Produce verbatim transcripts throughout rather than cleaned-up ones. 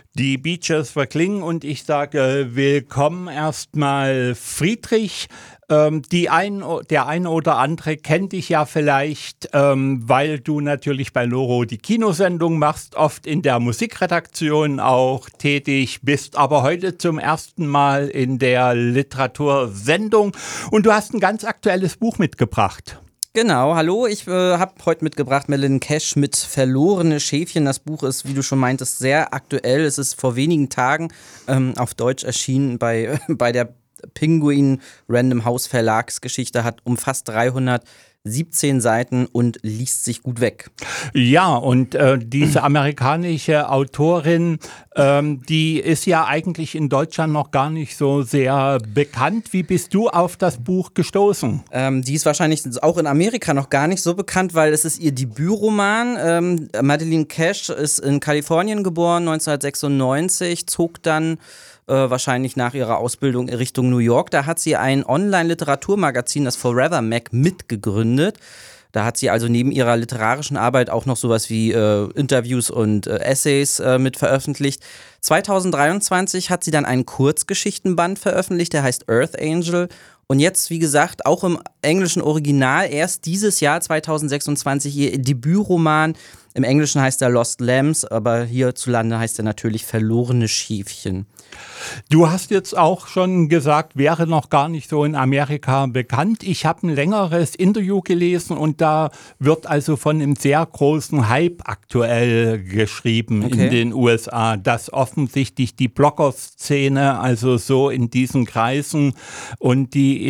Die Beaches verklingen und ich sage willkommen erstmal Friedrich. Ähm, die ein, der eine oder andere kennt dich ja vielleicht, ähm, weil du natürlich bei Loro die Kinosendung machst, oft in der Musikredaktion auch tätig bist, aber heute zum ersten Mal in der Literatursendung und du hast ein ganz aktuelles Buch mitgebracht. Genau, hallo, ich äh, habe heute mitgebracht Madeleine Cash mit Verlorene Schäfchen. Das Buch ist, wie du schon meintest, sehr aktuell. Es ist vor wenigen Tagen ähm, auf Deutsch erschienen bei, äh, bei der Penguin Random House Verlagsgeschichte, hat umfasst dreihundertsiebzehn Seiten und liest sich gut weg. Ja, und äh, diese amerikanische Autorin, ähm, die ist ja eigentlich in Deutschland noch gar nicht so sehr bekannt. Wie bist du auf das Buch gestoßen? Ähm, die ist wahrscheinlich auch in Amerika noch gar nicht so bekannt, weil es ist ihr Debütroman. Ähm, Madeleine Cash ist in Kalifornien geboren, neunzehnhundertsechsundneunzig, zog dann wahrscheinlich nach ihrer Ausbildung in Richtung New York. Da hat sie ein Online-Literaturmagazin, das Forever Mac, mitgegründet. Da hat sie also neben ihrer literarischen Arbeit auch noch sowas wie äh, Interviews und äh, Essays äh, mit veröffentlicht. zweitausenddreiundzwanzig hat sie dann einen Kurzgeschichtenband veröffentlicht, der heißt Earth Angel. Und jetzt, wie gesagt, auch im englischen Original erst dieses Jahr zweitausendsechsundzwanzig ihr Debütroman. Im Englischen heißt er Lost Lambs, aber hierzulande heißt er natürlich Verlorene Schäfchen. Du hast jetzt auch schon gesagt, wäre noch gar nicht so in Amerika bekannt. Ich habe ein längeres Interview gelesen und da wird also von einem sehr großen Hype aktuell geschrieben okay. in den U S A, dass offensichtlich die Blogger-Szene, also so in diesen Kreisen und die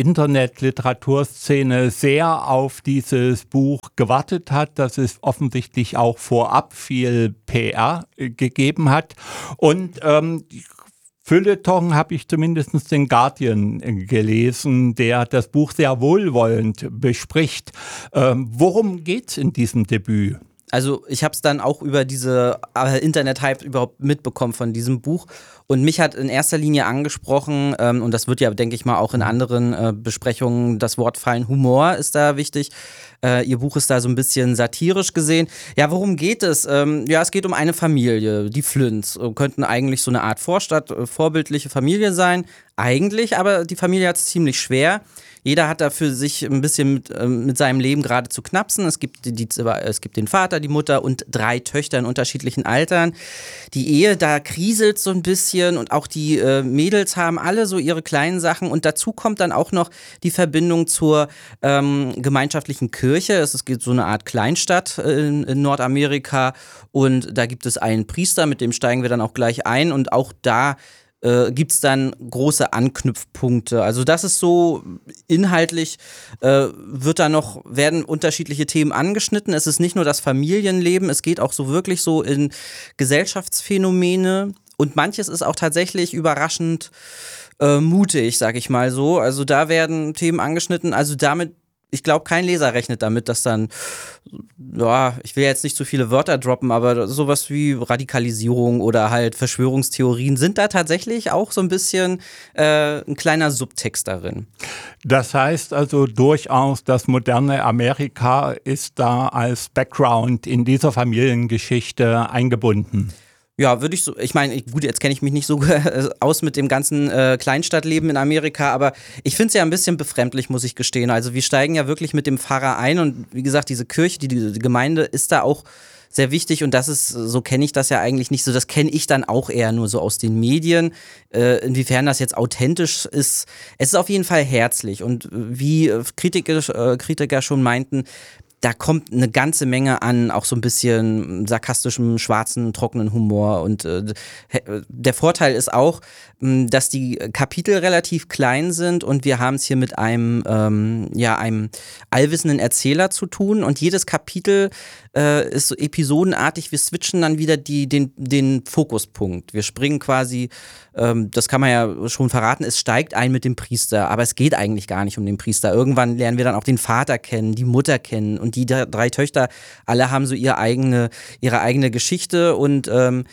Internet-Literaturszene sehr auf dieses Buch gewartet hat, dass es offensichtlich auch vorab viel P R gegeben hat und ähm, Feuilleton habe ich zumindest den Guardian gelesen, der das Buch sehr wohlwollend bespricht. Ähm, worum geht's in diesem Debüt? Also ich habe es dann auch über diese äh, Internet-Hype überhaupt mitbekommen von diesem Buch und mich hat in erster Linie angesprochen, ähm, und das wird ja, denke ich mal, auch in anderen äh, Besprechungen das Wort fallen, Humor ist da wichtig. Äh, ihr Buch ist da so ein bisschen satirisch gesehen. Ja, worum geht es? Ähm, ja, es geht um eine Familie, die Flynnts. Äh, könnten eigentlich so eine Art Vorstadt, äh, vorbildliche Familie sein. Eigentlich, aber die Familie hat es ziemlich schwer. Jeder hat da für sich ein bisschen mit, äh, mit seinem Leben gerade zu knapsen. Es gibt, die, die, es gibt den Vater, die Mutter und drei Töchter in unterschiedlichen Altern. Die Ehe, da kriselt so ein bisschen und auch die äh, Mädels haben alle so ihre kleinen Sachen. Und dazu kommt dann auch noch die Verbindung zur ähm, gemeinschaftlichen Kirche. Es gibt so eine Art Kleinstadt in, in Nordamerika und da gibt es einen Priester, mit dem steigen wir dann auch gleich ein. Und auch da Äh, gibt es dann große Anknüpfpunkte. Also das ist so inhaltlich, äh, wird da noch, werden unterschiedliche Themen angeschnitten. Es ist nicht nur das Familienleben, es geht auch so wirklich so in Gesellschaftsphänomene und manches ist auch tatsächlich überraschend äh, mutig, sag ich mal so. Also da werden Themen angeschnitten, also damit ich glaube, kein Leser rechnet damit, dass dann, ja, ich will jetzt nicht zu viele Wörter droppen, aber sowas wie Radikalisierung oder halt Verschwörungstheorien sind da tatsächlich auch so ein bisschen äh, ein kleiner Subtext darin. Das heißt also durchaus, das moderne Amerika ist da als Background in dieser Familiengeschichte eingebunden. Ja, würde ich so, ich meine, gut, jetzt kenne ich mich nicht so aus mit dem ganzen äh, Kleinstadtleben in Amerika, aber ich finde es ja ein bisschen befremdlich, muss ich gestehen. Also wir steigen ja wirklich mit dem Pfarrer ein und wie gesagt, diese Kirche, die, die Gemeinde ist da auch sehr wichtig und das ist, so kenne ich das ja eigentlich nicht so, das kenne ich dann auch eher nur so aus den Medien. Äh, inwiefern das jetzt authentisch ist, es ist auf jeden Fall herzlich und wie Kritiker, äh, Kritiker schon meinten, da kommt eine ganze Menge an, auch so ein bisschen sarkastischem, schwarzen, trockenen Humor. Und äh, der Vorteil ist auch, dass die Kapitel relativ klein sind und wir haben es hier mit einem, ähm, ja, einem allwissenden Erzähler zu tun. Und jedes Kapitel äh, ist so episodenartig. Wir switchen dann wieder die, den, den Fokuspunkt. Wir springen quasi, ähm, das kann man ja schon verraten, es steigt ein mit dem Priester, aber es geht eigentlich gar nicht um den Priester. Irgendwann lernen wir dann auch den Vater kennen, die Mutter kennen und die drei Töchter, alle haben so ihre eigene, ihre eigene Geschichte und ähm,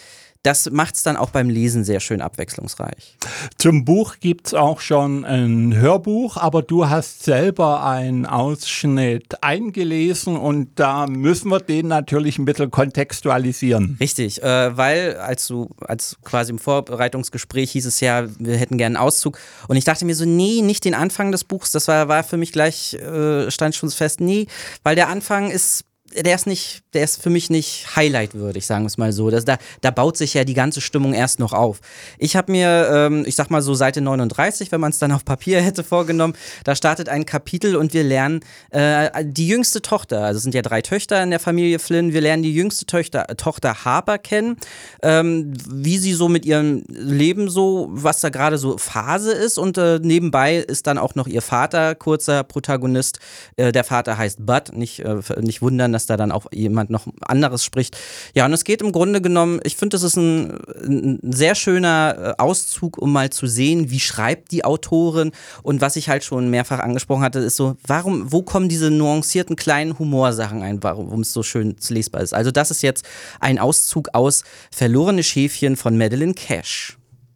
Das macht es dann auch beim Lesen sehr schön abwechslungsreich. Zum Buch gibt es auch schon ein Hörbuch, aber du hast selber einen Ausschnitt eingelesen und da müssen wir den natürlich ein bisschen kontextualisieren. Richtig, äh, weil als du, als quasi im Vorbereitungsgespräch hieß es ja, wir hätten gerne einen Auszug und ich dachte mir so, nee, nicht den Anfang des Buchs, das war, war für mich gleich, äh, stand schon fest, nee, weil der Anfang ist Der ist nicht, der ist für mich nicht highlightwürdig, sagen wir es mal so. Das, da, da baut sich ja die ganze Stimmung erst noch auf. Ich habe mir, ähm, ich sag mal so Seite neununddreißig, wenn man es dann auf Papier hätte vorgenommen, da startet ein Kapitel und wir lernen äh, die jüngste Tochter, also es sind ja drei Töchter in der Familie Flynn, wir lernen die jüngste Tochter, Tochter Harper kennen, ähm, wie sie so mit ihrem Leben so, was da gerade so Phase ist und äh, nebenbei ist dann auch noch ihr Vater, kurzer Protagonist. Äh, der Vater heißt Bud, nicht, äh, nicht wundern, dass da dann auch jemand noch anderes spricht. Ja, und es geht im Grunde genommen, ich finde, das ist ein, ein sehr schöner Auszug, um mal zu sehen, wie schreibt die Autorin und was ich halt schon mehrfach angesprochen hatte, ist so, warum, wo kommen diese nuancierten kleinen Humorsachen ein, warum es so schön lesbar ist. Also das ist jetzt ein Auszug aus Verlorene Schäfchen von Madeleine Cash.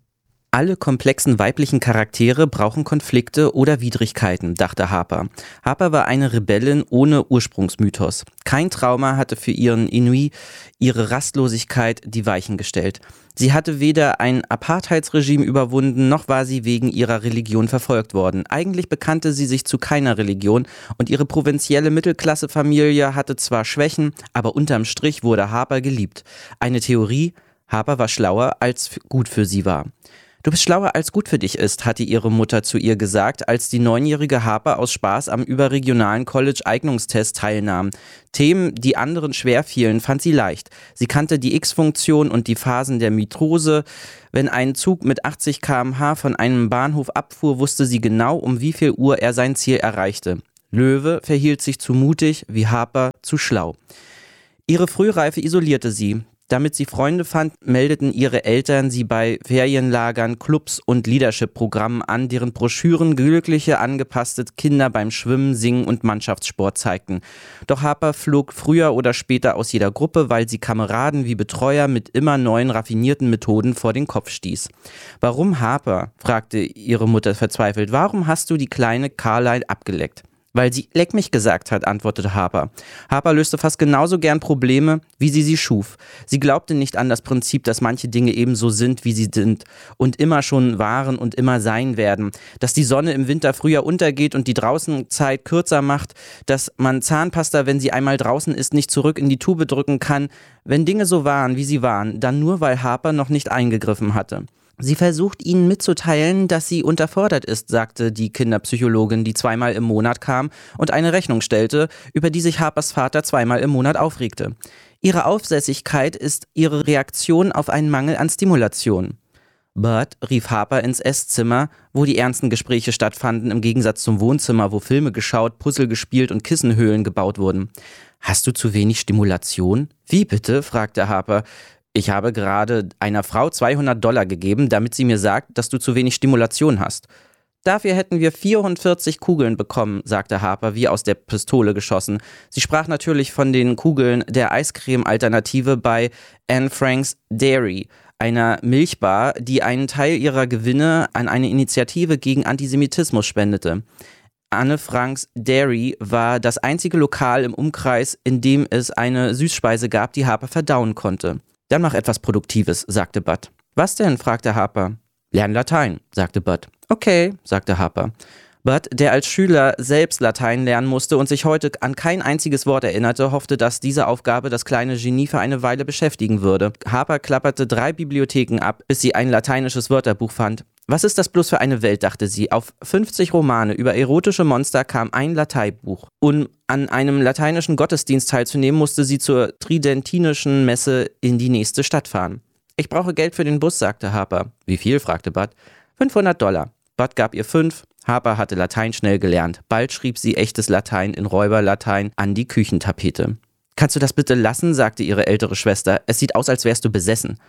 Alle komplexen weiblichen Charaktere brauchen Konflikte oder Widrigkeiten, dachte Harper. Harper war eine Rebellin ohne Ursprungsmythos. Kein Trauma hatte für ihren Ennui ihre Rastlosigkeit die Weichen gestellt. Sie hatte weder ein Apartheidsregime überwunden, noch war sie wegen ihrer Religion verfolgt worden. Eigentlich bekannte sie sich zu keiner Religion und ihre provinzielle Mittelklassefamilie hatte zwar Schwächen, aber unterm Strich wurde Harper geliebt. Eine Theorie, Harper war schlauer, als gut für sie war. Du bist schlauer, als gut für dich ist, hatte ihre Mutter zu ihr gesagt, als die neunjährige Harper aus Spaß am überregionalen College-Eignungstest teilnahm. Themen, die anderen schwer fielen, fand sie leicht. Sie kannte die X-Funktion und die Phasen der Mitose. Wenn ein Zug mit achtzig Kilometer pro Stunde von einem Bahnhof abfuhr, wusste sie genau, um wie viel Uhr er sein Ziel erreichte. Löwe verhielt sich zu mutig, wie Harper zu schlau. Ihre Frühreife isolierte sie. Damit sie Freunde fand, meldeten ihre Eltern sie bei Ferienlagern, Clubs und Leadership-Programmen an, deren Broschüren glückliche, angepasste Kinder beim Schwimmen, Singen und Mannschaftssport zeigten. Doch Harper flog früher oder später aus jeder Gruppe, weil sie Kameraden wie Betreuer mit immer neuen, raffinierten Methoden vor den Kopf stieß. Warum Harper? Fragte ihre Mutter verzweifelt. Warum hast du die kleine Carlyle abgeleckt? Weil sie leck mich gesagt hat, antwortete Harper. Harper löste fast genauso gern Probleme, wie sie sie schuf. Sie glaubte nicht an das Prinzip, dass manche Dinge ebenso sind, wie sie sind und immer schon waren und immer sein werden. Dass die Sonne im Winter früher untergeht und die Draußenzeit kürzer macht. Dass man Zahnpasta, wenn sie einmal draußen ist, nicht zurück in die Tube drücken kann. Wenn Dinge so waren, wie sie waren, dann nur, weil Harper noch nicht eingegriffen hatte. Sie versucht ihnen mitzuteilen, dass sie unterfordert ist, sagte die Kinderpsychologin, die zweimal im Monat kam und eine Rechnung stellte, über die sich Harpers Vater zweimal im Monat aufregte. Ihre Aufsässigkeit ist ihre Reaktion auf einen Mangel an Stimulation. Bud rief Harper ins Esszimmer, wo die ernsten Gespräche stattfanden, im Gegensatz zum Wohnzimmer, wo Filme geschaut, Puzzle gespielt und Kissenhöhlen gebaut wurden. »Hast du zu wenig Stimulation?« »Wie bitte?« fragte Harper. »Ich habe gerade einer Frau zweihundert Dollar gegeben, damit sie mir sagt, dass du zu wenig Stimulation hast.« »Dafür hätten wir vierundvierzig Kugeln bekommen«, sagte Harper, wie aus der Pistole geschossen. Sie sprach natürlich von den Kugeln der Eiscreme-Alternative bei Anne Frank's Dairy, einer Milchbar, die einen Teil ihrer Gewinne an eine Initiative gegen Antisemitismus spendete. Anne Franks Dairy war das einzige Lokal im Umkreis, in dem es eine Süßspeise gab, die Harper verdauen konnte. »Dann mach etwas Produktives«, sagte Bud. »Was denn?« fragte Harper. »Lern Latein«, sagte Bud. »Okay«, sagte Harper. Bud, der als Schüler selbst Latein lernen musste und sich heute an kein einziges Wort erinnerte, hoffte, dass diese Aufgabe das kleine Genie für eine Weile beschäftigen würde. Harper klapperte drei Bibliotheken ab, bis sie ein lateinisches Wörterbuch fand. Was ist das bloß für eine Welt, dachte sie. Auf fünfzig Romane über erotische Monster kam ein Lateinbuch. Um an einem lateinischen Gottesdienst teilzunehmen, musste sie zur tridentinischen Messe in die nächste Stadt fahren. »Ich brauche Geld für den Bus«, sagte Harper. »Wie viel?« fragte Bud. fünfhundert Dollar. Bud gab ihr fünf. Harper hatte Latein schnell gelernt. Bald schrieb sie echtes Latein in Räuberlatein an die Küchentapete. »Kannst du das bitte lassen?« sagte ihre ältere Schwester. »Es sieht aus, als wärst du besessen.«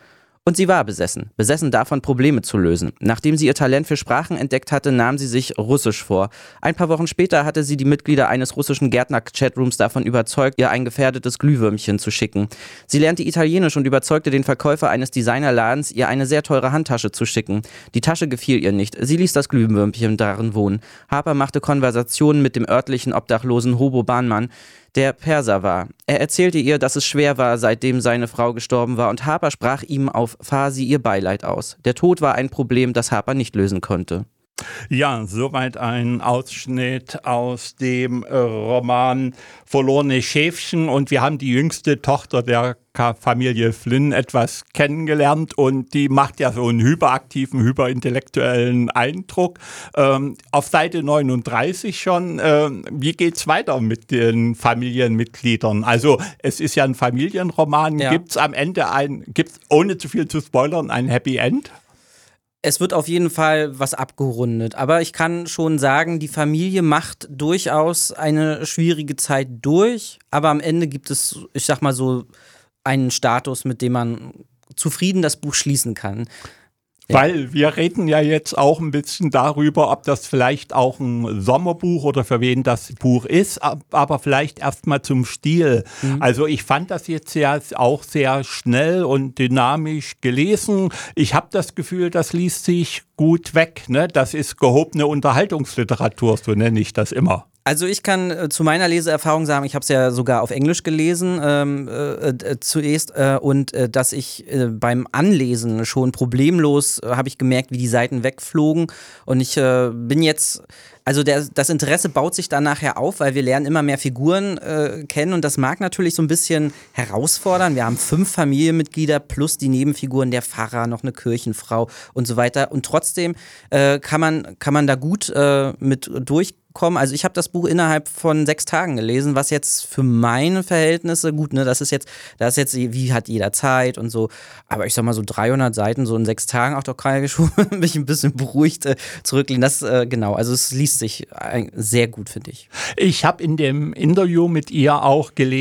Und sie war besessen, besessen davon, Probleme zu lösen. Nachdem sie ihr Talent für Sprachen entdeckt hatte, nahm sie sich Russisch vor. Ein paar Wochen später hatte sie die Mitglieder eines russischen Gärtner-Chatrooms davon überzeugt, ihr ein gefährdetes Glühwürmchen zu schicken. Sie lernte Italienisch und überzeugte den Verkäufer eines Designerladens, ihr eine sehr teure Handtasche zu schicken. Die Tasche gefiel ihr nicht. Sie ließ das Glühwürmchen darin wohnen. Harper machte Konversationen mit dem örtlichen obdachlosen Hobo Bahnmann, der Perser war. Er erzählte ihr, dass es schwer war, seitdem seine Frau gestorben war, und Harper sprach ihm auf Farsi ihr Beileid aus. Der Tod war ein Problem, das Harper nicht lösen konnte. Ja, soweit ein Ausschnitt aus dem äh, Roman Verlorene Schäfchen, und wir haben die jüngste Tochter der Familie Flynn etwas kennengelernt, und die macht ja so einen hyperaktiven, hyperintellektuellen Eindruck. Ähm, auf Seite neununddreißig schon, äh, wie geht's weiter mit den Familienmitgliedern? Also es ist ja ein Familienroman, Ja. Gibt's am Ende ein, gibt's, ohne zu viel zu spoilern, ein Happy End? Es wird auf jeden Fall was abgerundet, aber ich kann schon sagen, die Familie macht durchaus eine schwierige Zeit durch, aber am Ende gibt es, ich sag mal so, einen Status, mit dem man zufrieden das Buch schließen kann. Ja. Weil wir reden ja jetzt auch ein bisschen darüber, ob das vielleicht auch ein Sommerbuch oder für wen das Buch ist, aber vielleicht erstmal zum Stil. Mhm. Also ich fand das jetzt ja auch sehr schnell und dynamisch gelesen. Ich habe das Gefühl, das liest sich gut weg, ne? Das ist gehobene Unterhaltungsliteratur, so nenne ich das immer. Also ich kann äh, zu meiner Leseerfahrung sagen, ich habe es ja sogar auf Englisch gelesen ähm, äh, äh, zuerst äh, und äh, dass ich äh, beim Anlesen schon problemlos äh, habe ich gemerkt, wie die Seiten wegflogen, und ich äh, bin jetzt, also der, das Interesse baut sich dann nachher auf, weil wir lernen immer mehr Figuren äh, kennen, und das mag natürlich so ein bisschen herausfordern. Wir haben fünf Familienmitglieder plus die Nebenfiguren, der Pfarrer, noch eine Kirchenfrau und so weiter, und trotzdem äh, kann man, kann man da gut äh, mit durchkommen. Also ich habe das Buch innerhalb von sechs Tagen gelesen, was jetzt für meine Verhältnisse, gut, ne, das ist jetzt, das ist jetzt, wie hat jeder Zeit und so, aber ich sag mal so dreihundert Seiten, so in sechs Tagen, auch doch kann ich schon mich ein bisschen beruhigt äh, zurücklehnen. Das, äh, genau, also es liest sich äh, sehr gut, finde ich. Ich habe in dem Interview mit ihr auch gelesen,